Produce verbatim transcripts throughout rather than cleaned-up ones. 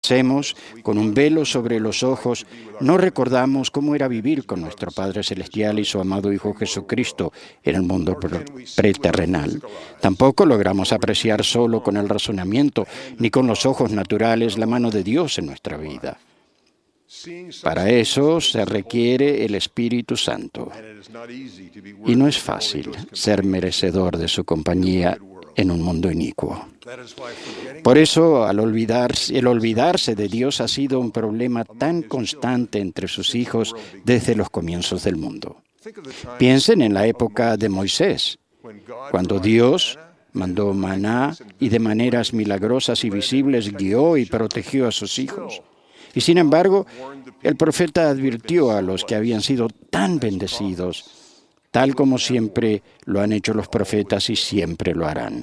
crecemos con un velo sobre los ojos, no recordamos cómo era vivir con nuestro Padre Celestial y su amado Hijo Jesucristo en el mundo preterrenal. Tampoco logramos apreciar solo con el razonamiento ni con los ojos naturales la mano de Dios en nuestra vida. Para eso se requiere el Espíritu Santo. Y no es fácil ser merecedor de su compañía en un mundo inicuo. Por eso, al olvidarse, el olvidarse de Dios ha sido un problema tan constante entre sus hijos desde los comienzos del mundo. Piensen en la época de Moisés, cuando Dios mandó maná y de maneras milagrosas y visibles guió y protegió a sus hijos. Y sin embargo, el profeta advirtió a los que habían sido tan bendecidos, tal como siempre lo han hecho los profetas y siempre lo harán.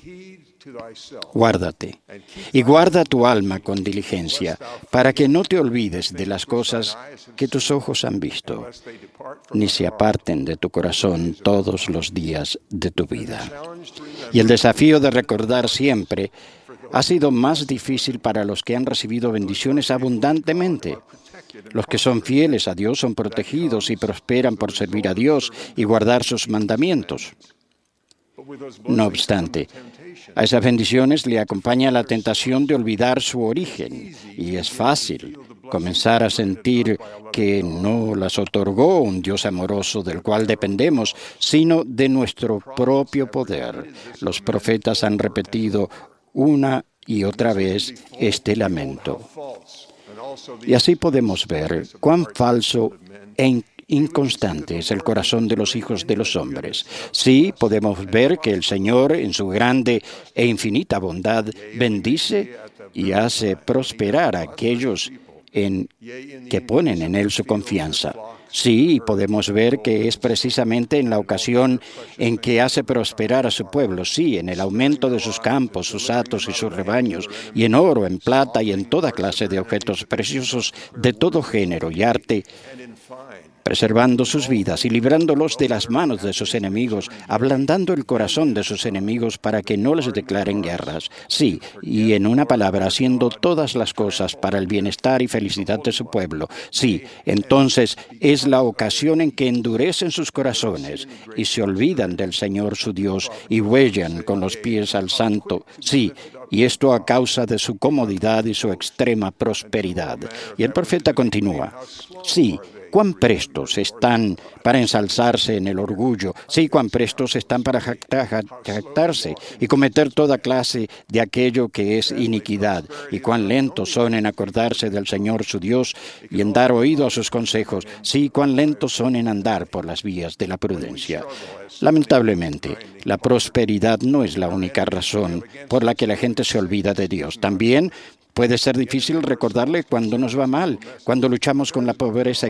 Guárdate y guarda tu alma con diligencia, para que no te olvides de las cosas que tus ojos han visto, ni se aparten de tu corazón todos los días de tu vida. Y el desafío de recordar siempre ha sido más difícil para los que han recibido bendiciones abundantemente. Los que son fieles a Dios son protegidos y prosperan por servir a Dios y guardar sus mandamientos. No obstante, a esas bendiciones le acompaña la tentación de olvidar su origen, y es fácil comenzar a sentir que no las otorgó un Dios amoroso del cual dependemos, sino de nuestro propio poder. Los profetas han repetido una y otra vez este lamento. Y así podemos ver cuán falso e inconstante es el corazón de los hijos de los hombres. Sí, podemos ver que el Señor, en su grande e infinita bondad, bendice y hace prosperar a aquellos en, que ponen en Él su confianza. Sí, podemos ver que es precisamente en la ocasión en que hace prosperar a su pueblo, sí, en el aumento de sus campos, sus hatos y sus rebaños, y en oro, en plata y en toda clase de objetos preciosos de todo género y arte, preservando sus vidas y librándolos de las manos de sus enemigos, ablandando el corazón de sus enemigos para que no les declaren guerras. Sí, y en una palabra, haciendo todas las cosas para el bienestar y felicidad de su pueblo. Sí, entonces es la ocasión en que endurecen sus corazones y se olvidan del Señor su Dios y huellan con los pies al santo. Sí, y esto a causa de su comodidad y su extrema prosperidad. Y el profeta continúa. Sí, cuán prestos están para ensalzarse en el orgullo, sí, cuán prestos están para jactar, jactarse y cometer toda clase de aquello que es iniquidad, y cuán lentos son en acordarse del Señor su Dios y en dar oído a sus consejos, sí, cuán lentos son en andar por las vías de la prudencia. Lamentablemente, la prosperidad no es la única razón por la que la gente se olvida de Dios. También puede ser difícil recordarle cuando nos va mal, cuando luchamos con la pobreza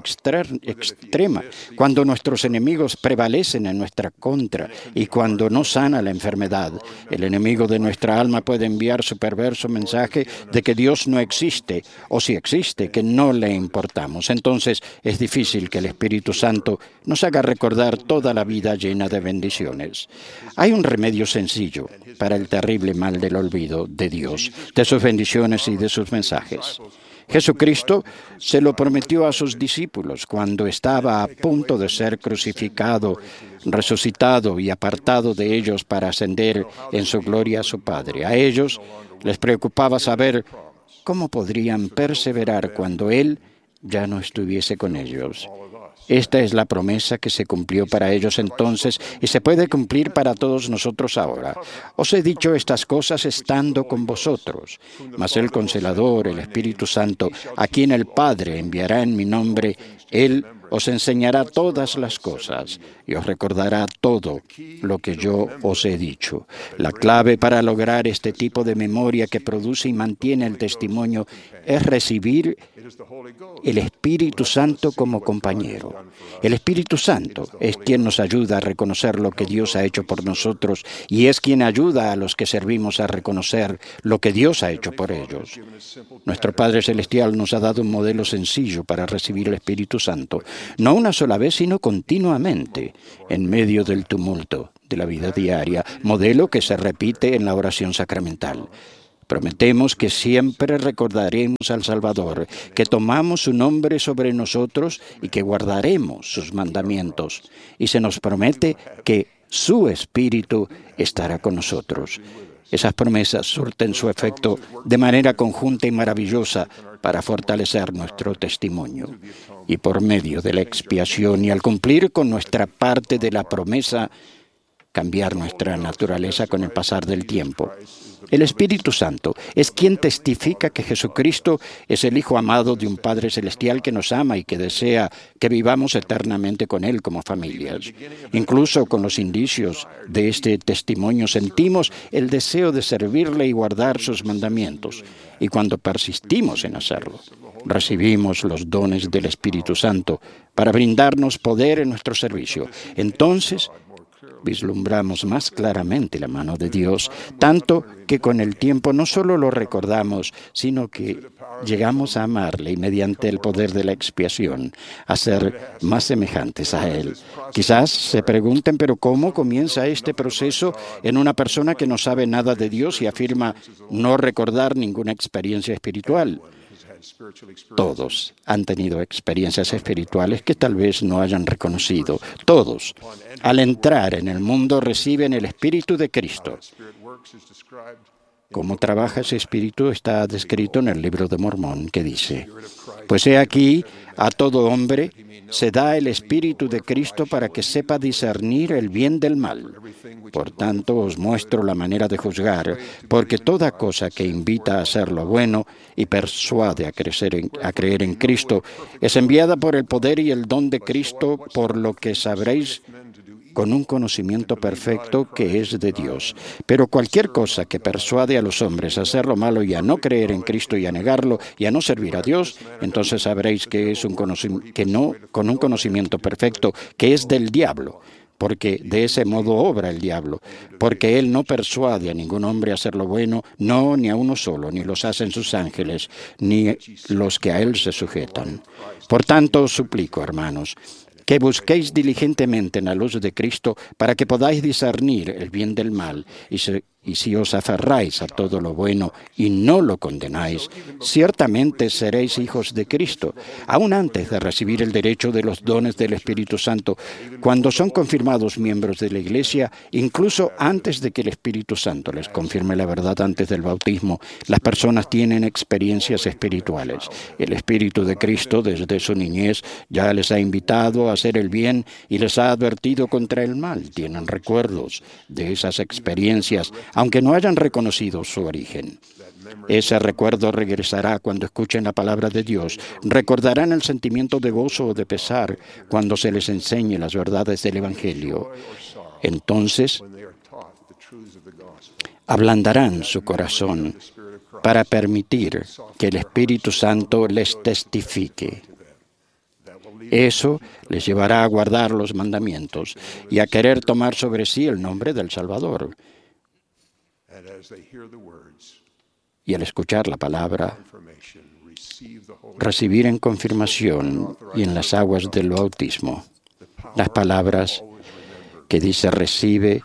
extrema, cuando nuestros enemigos prevalecen en nuestra contra y cuando no sana la enfermedad. El enemigo de nuestra alma puede enviar su perverso mensaje de que Dios no existe, o si existe, que no le importamos. Entonces es difícil que el Espíritu Santo nos haga recordar toda la vida llena de bendiciones. Hay un remedio sencillo para el terrible mal del olvido de Dios, de sus bendiciones y de sus mensajes. Jesucristo se lo prometió a sus discípulos cuando estaba a punto de ser crucificado, resucitado y apartado de ellos para ascender en su gloria a su Padre. A ellos les preocupaba saber cómo podrían perseverar cuando Él ya no estuviese con ellos. Esta es la promesa que se cumplió para ellos entonces y se puede cumplir para todos nosotros ahora. Os he dicho estas cosas estando con vosotros, mas el Consolador, el Espíritu Santo, a quien el Padre enviará en mi nombre, Él os enseñará todas las cosas y os recordará todo lo que yo os he dicho. La clave para lograr este tipo de memoria que produce y mantiene el testimonio es recibir el Espíritu Santo como compañero. El Espíritu Santo es quien nos ayuda a reconocer lo que Dios ha hecho por nosotros y es quien ayuda a los que servimos a reconocer lo que Dios ha hecho por ellos. Nuestro Padre Celestial nos ha dado un modelo sencillo para recibir el Espíritu Santo, no una sola vez, sino continuamente, en medio del tumulto de la vida diaria, modelo que se repite en la oración sacramental. Prometemos que siempre recordaremos al Salvador, que tomamos su nombre sobre nosotros y que guardaremos sus mandamientos. Y se nos promete que su Espíritu estará con nosotros. Esas promesas surten su efecto de manera conjunta y maravillosa para fortalecer nuestro testimonio. Y por medio de la expiación y al cumplir con nuestra parte de la promesa, cambiar nuestra naturaleza con el pasar del tiempo. El Espíritu Santo es quien testifica que Jesucristo es el Hijo amado de un Padre Celestial que nos ama y que desea que vivamos eternamente con Él como familias. Incluso con los indicios de este testimonio sentimos el deseo de servirle y guardar sus mandamientos. Y cuando persistimos en hacerlo, recibimos los dones del Espíritu Santo para brindarnos poder en nuestro servicio. Entonces, vislumbramos más claramente la mano de Dios, tanto que con el tiempo no solo lo recordamos, sino que llegamos a amarle y mediante el poder de la expiación a ser más semejantes a Él. Quizás se pregunten, pero ¿cómo comienza este proceso en una persona que no sabe nada de Dios y afirma no recordar ninguna experiencia espiritual? Todos han tenido experiencias espirituales que tal vez no hayan reconocido. Todos, al entrar en el mundo, reciben el Espíritu de Cristo. Cómo trabaja ese Espíritu está descrito en el Libro de Mormón, que dice: pues he aquí, a todo hombre se da el Espíritu de Cristo para que sepa discernir el bien del mal. Por tanto, os muestro la manera de juzgar, porque toda cosa que invita a hacer lo bueno y persuade a, crecer en, a creer en Cristo es enviada por el poder y el don de Cristo, por lo que sabréis con un conocimiento perfecto que es de Dios. Pero cualquier cosa que persuade a los hombres a hacer lo malo y a no creer en Cristo y a negarlo y a no servir a Dios, entonces sabréis que es un conocimiento, que no con un conocimiento perfecto que es del diablo, porque de ese modo obra el diablo, porque él no persuade a ningún hombre a hacer lo bueno, no, ni a uno solo, ni los hacen sus ángeles, ni los que a él se sujetan. Por tanto, os suplico, hermanos, que busquéis diligentemente en la luz de Cristo para que podáis discernir el bien del mal, y, se, y si os aferráis a todo lo bueno y no lo condenáis, ciertamente seréis hijos de Cristo, aún antes de recibir el derecho de los dones del Espíritu Santo, cuando son confirmados miembros de la Iglesia, incluso antes de que el Espíritu Santo les confirme la verdad antes del bautismo. Las personas tienen experiencias espirituales. El Espíritu de Cristo, desde su niñez, ya les ha invitado a hacer el bien y les ha advertido contra el mal. Tienen recuerdos de esas experiencias, aunque no hayan reconocido su origen. Ese recuerdo regresará cuando escuchen la palabra de Dios. Recordarán el sentimiento de gozo o de pesar cuando se les enseñe las verdades del Evangelio. Entonces, ablandarán su corazón para permitir que el Espíritu Santo les testifique. Eso les llevará a guardar los mandamientos y a querer tomar sobre sí el nombre del Salvador. Y al escuchar la palabra, recibir en confirmación y en las aguas del bautismo las palabras que dice recibe.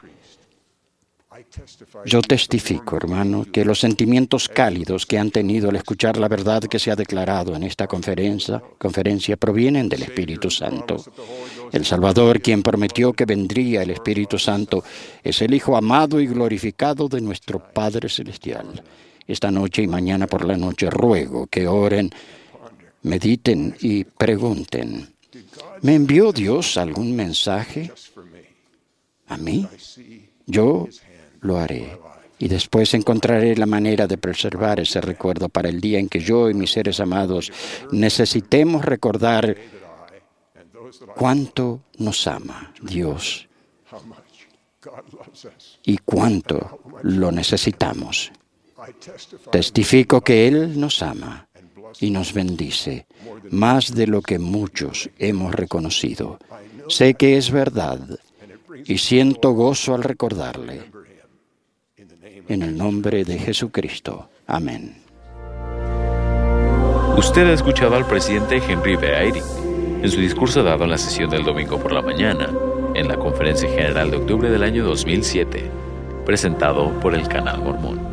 Yo testifico, hermano, que los sentimientos cálidos que han tenido al escuchar la verdad que se ha declarado en esta conferencia, conferencia provienen del Espíritu Santo. El Salvador, quien prometió que vendría el Espíritu Santo, es el Hijo amado y glorificado de nuestro Padre Celestial. Esta noche y mañana por la noche ruego que oren, mediten y pregunten: ¿me envió Dios algún mensaje a mí? Yo lo haré. Y después encontraré la manera de preservar ese recuerdo para el día en que yo y mis seres amados necesitemos recordar cuánto nos ama Dios y cuánto lo necesitamos. Testifico que Él nos ama y nos bendice más de lo que muchos hemos reconocido. Sé que es verdad y siento gozo al recordarle. En el nombre de Jesucristo. Amén. Usted ha escuchado al presidente Henry B. Eyring en su discurso dado en la sesión del domingo por la mañana, en la Conferencia General de octubre del año dos mil siete, presentado por el Canal Mormón.